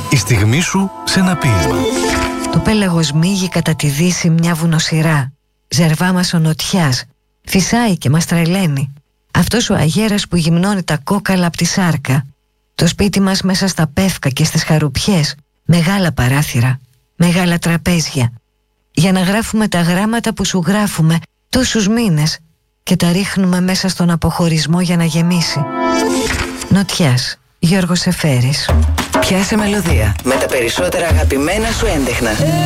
Η στιγμή σου σε ένα ποίημα. Το πέλαγος μύγει κατά τη δύση μια βουνοσειρά. Ζερβά μας ο νοτιάς, φυσάει και μας τρελαίνει. Αυτός ο αγέρας που γυμνώνει τα κόκαλα απ' τη σάρκα. Το σπίτι μας μέσα στα πεύκα και στις χαρουπιές. Μεγάλα παράθυρα, μεγάλα τραπέζια. Για να γράφουμε τα γράμματα που σου γράφουμε τόσους μήνες και τα ρίχνουμε μέσα στον αποχωρισμό για να γεμίσει. Νοτιάς, Γιώργος Εφέρης. Πιάσε μελωδία με τα περισσότερα αγαπημένα σου έντεχνα.